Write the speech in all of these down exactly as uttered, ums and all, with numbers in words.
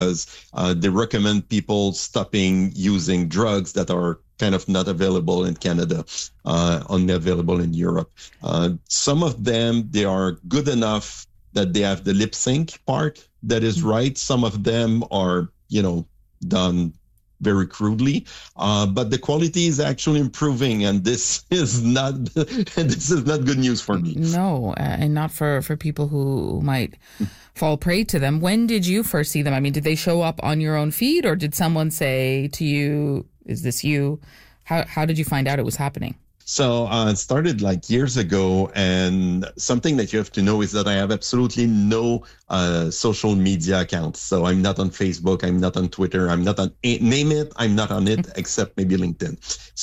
because uh, they recommend people stopping using drugs that are kind of not available in Canada, uh, only available in Europe. Uh, some of them, they are good enough that they have the lip sync part that is right. Some of them are, you know, done very crudely, uh, but the quality is actually improving, and this is not this is not good news for me. No, and not for, for people who might fall prey to them. When did you first see them? I mean, did they show up on your own feed, or did someone say to you, "Is this you?" How how did you find out it was happening? So uh, it started like years ago, and something that you have to know is that I have absolutely no uh, social media accounts. So I'm not on Facebook, I'm not on Twitter, I'm not on, name it, I'm not on it, except maybe LinkedIn.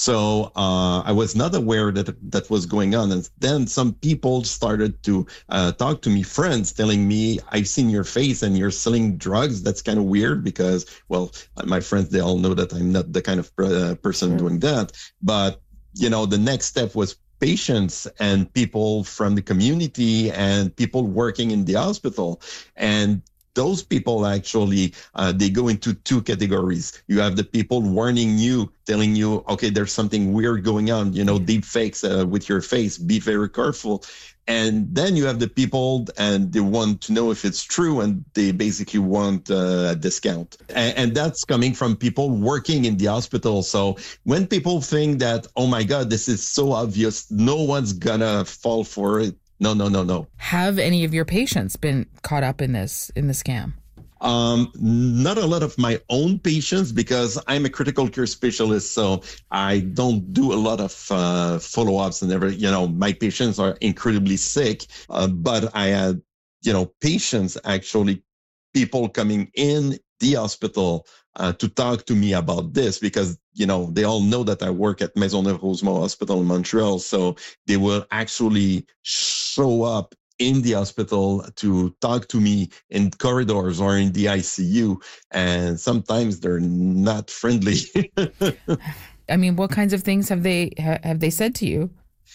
So uh, I was not aware that that was going on. And then some people started to uh, talk to me, friends, telling me, I've seen your face and you're selling drugs. That's kind of weird because, well, my friends, they all know that I'm not the kind of uh, person sure. doing that. But you know, the next step was patients and people from the community and people working in the hospital. And those people actually, uh, they go into two categories. You have the people warning you, telling you, okay, there's something weird going on, you know, deep fakes uh, with your face, be very careful. And then you have the people and they want to know if it's true and they basically want uh, a discount. And, and that's coming from people working in the hospital. So when people think that, oh my God, this is so obvious, no one's gonna fall for it. No, no, no, no. Have any of your patients been caught up in this, in the scam? Um, not a lot of my own patients because I'm a critical care specialist, so I don't do a lot of uh, follow-ups and everything. You know, my patients are incredibly sick, uh, but I had, you know, patients actually, people coming in the hospital uh, to talk to me about this because, you know, they all know that I work at Maisonneuve-Rosemont Hospital in Montreal, so they will actually show up in the hospital to talk to me in corridors or in the I C U. And sometimes they're not friendly. I mean, what kinds of things have they have they said to you?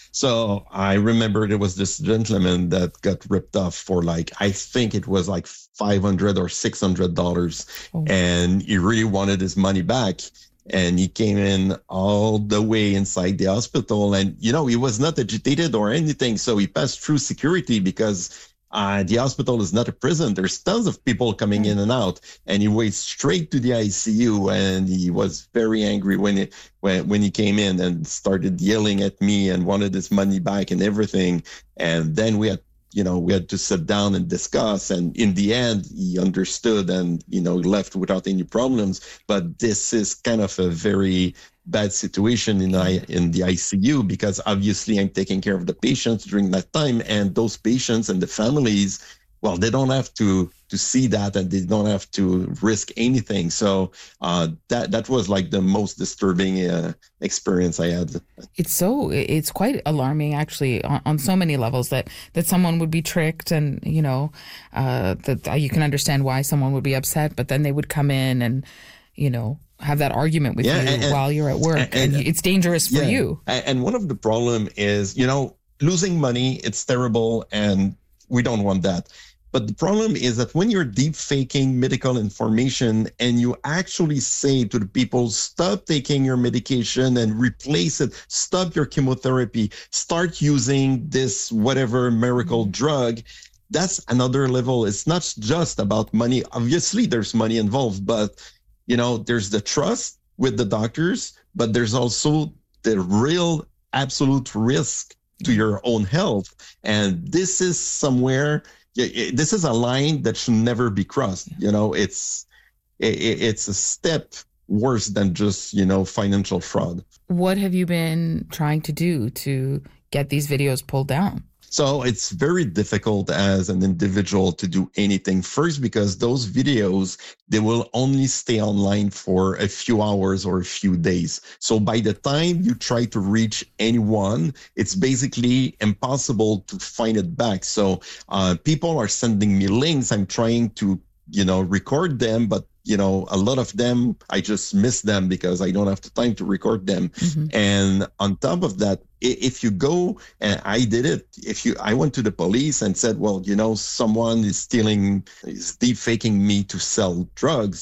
So I remember there was this gentleman that got ripped off for like, I think it was like five hundred dollars or six hundred dollars. Oh. And he really wanted his money back. And he came in all the way inside the hospital and, you know, he was not agitated or anything. So he passed through security because uh, the hospital is not a prison. There's tons of people coming in and out. And he went straight to the I C U and he was very angry when he, when, when he came in and started yelling at me and wanted his money back and everything. And then we had you know, we had to sit down and discuss. And in the end, he understood and, you know, left without any problems. But this is kind of a very bad situation in I, in the I C U because obviously I'm taking care of the patients during that time. And those patients and the families, well, they don't have to to see that and they don't have to risk anything. So uh, that that was like the most disturbing uh, experience I had. It's so it's quite alarming, actually, on, on so many levels that that someone would be tricked, and you know uh, that you can understand why someone would be upset, but then they would come in and you know have that argument with yeah, you and, while you're at work, and, and, and it's dangerous for yeah, you. And one of the problem is, you know, losing money. It's terrible, and we don't want that. But the problem is that when you're deep faking medical information and you actually say to the people, stop taking your medication and replace it, stop your chemotherapy, start using this whatever miracle drug, that's another level. It's not just about money. Obviously, there's money involved, but you know, there's the trust with the doctors, but there's also the real absolute risk to your own health. And this is somewhere... Yeah, this is a line that should never be crossed. You know, it's it, it's a step worse than just, you know, financial fraud. What have you been trying to do to get these videos pulled down? So it's very difficult as an individual to do anything. First, because those videos, they will only stay online for a few hours or a few days. So by the time you try to reach anyone, it's basically impossible to find it back. So uh, people are sending me links. I'm trying to, you know, record them, but you know, a lot of them, I just miss them because I don't have the time to record them. Mm-hmm. And on top of that, if you go, and I did it, if you, I went to the police and said, well, you know, someone is stealing, is deep faking me to sell drugs.